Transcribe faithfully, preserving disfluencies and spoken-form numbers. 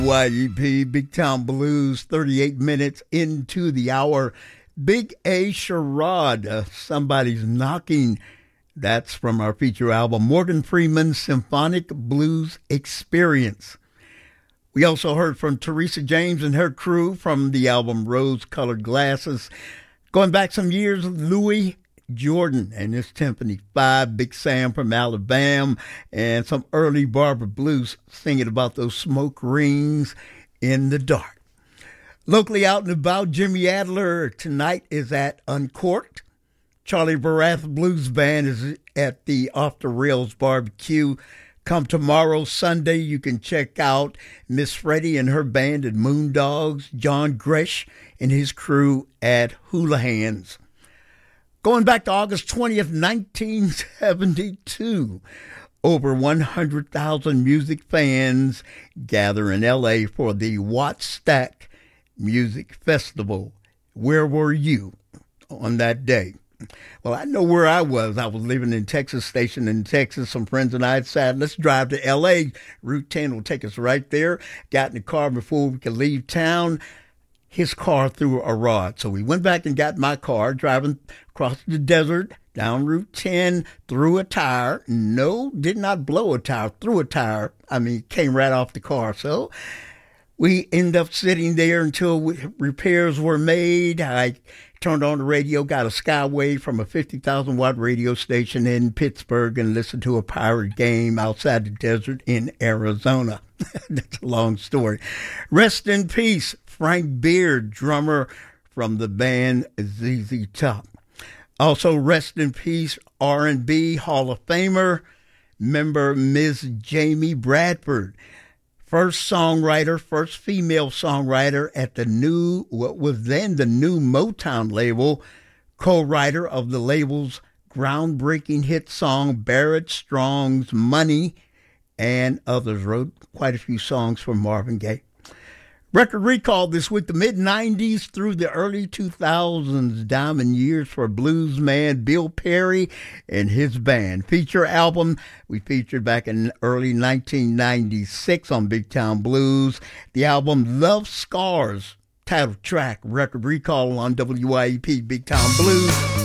Y E P Big Town Blues, thirty-eight minutes into the hour. Big A Charade, uh, Somebody's Knocking. That's from our feature album, Morgan Freeman's Symphonic Blues Experience. We also heard from Teresa James and her crew from the album Rose Colored Glasses. Going back some years, Louis Jordan and his Timpani Five, Big Sam from Alabama, and some early Barbara Blues singing about those smoke rings in the dark. Locally out and about, Jimmy Adler tonight is at Uncorked. Charlie Barath Blues Band is at the Off the Rails Barbecue. Come tomorrow, Sunday, you can check out Miss Freddie and her band at Moondogs, John Gresh and his crew at Hula Hands. Going back to August twentieth, nineteen seventy-two, over one hundred thousand music fans gather in L A for the Wattstax Music Festival. Where were you on that day? Well, I know where I was. I was living in Texas Station in Texas. Some friends and I decided, let's drive to L A. Route ten will take us right there. Got in the car before we could leave town. His car threw a rod. So we went back and got my car, driving across the desert, down Route ten, threw a tire. No, did not blow a tire, threw a tire. I mean, came right off the car. So we ended up sitting there until we, repairs were made. I turned on the radio, got a Skywave from a fifty thousand watt radio station in Pittsburgh and listened to a Pirate game outside the desert in Arizona. That's a long story. Rest in peace, Frank Beard, drummer from the band Z Z Top. Also, rest in peace, R and B Hall of Famer, member Miz Jamie Bradford. First songwriter, first female songwriter at the new, what was then the new Motown label, co-writer of the label's groundbreaking hit song Barrett Strong's Money, and others. Wrote quite a few songs for Marvin Gaye. Record recall this week, the mid nineties through the early two thousands, diamond years for blues man Bill Perry and his band. Feature album we featured back in early nineteen ninety-six on Big Town Blues. The album Love Scars, title track, record recall on W Y E P Big Town Blues.